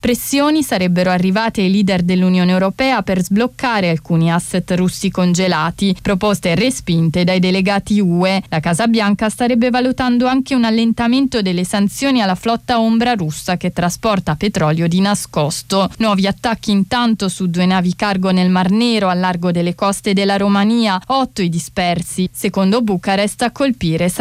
Pressioni sarebbero arrivate ai leader dell'Unione Europea per sbloccare alcuni asset russi congelati, proposte respinte dai delegati UE. La Casa Bianca starebbe valutando anche un allentamento delle sanzioni alla flotta ombra russa che trasporta petrolio di nascosto. Nuovi attacchi intanto su 2 navi cargo nel Mar Nero al largo delle coste della Romania, 8 i dispersi. Secondo Bucarest a colpire